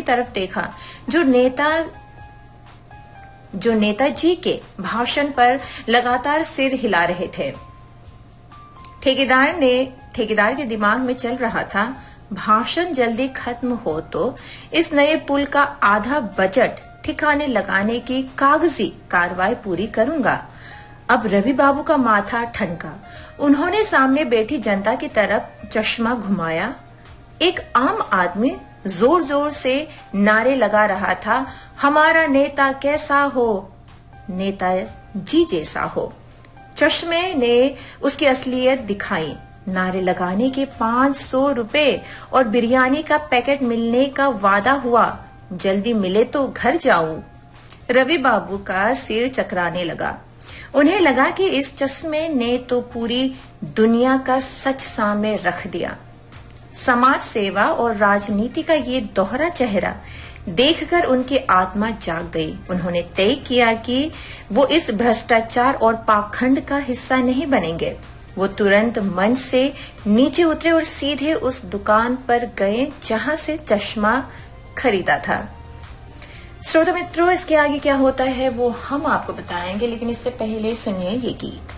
तरफ देखा जो नेताजी के भाषण पर लगातार सिर हिला रहे थे। ठेकेदार के दिमाग में चल रहा था, भाषण जल्दी खत्म हो तो इस नए पुल का आधा बजट ठिकाने लगाने की कागजी कार्रवाई पूरी करूंगा। अब रवि बाबू का माथा ठनका। उन्होंने सामने बैठी जनता की तरफ चश्मा घुमाया। एक आम आदमी जोर जोर से नारे लगा रहा था, हमारा नेता कैसा हो, नेताजी जैसा हो। चश्मे ने उसकी असलियत दिखाई। नारे लगाने के 500 रुपए और बिरयानी का पैकेट मिलने का वादा हुआ। जल्दी मिले तो घर जाऊं। रवि बाबू का सिर चकराने लगा। उन्हें लगा कि इस चश्मे ने तो पूरी दुनिया का सच सामने रख दिया। समाज सेवा और राजनीति का ये दोहरा चेहरा देखकर उनकी आत्मा जाग गई। उन्होंने तय किया कि वो इस भ्रष्टाचार और पाखंड का हिस्सा नहीं बनेंगे। वो तुरंत मंच से नीचे उतरे और सीधे उस दुकान पर गए जहां से चश्मा खरीदा था। श्रोता मित्रों, इसके आगे क्या होता है वो हम आपको बताएंगे, लेकिन इससे पहले सुनिए ये गीत।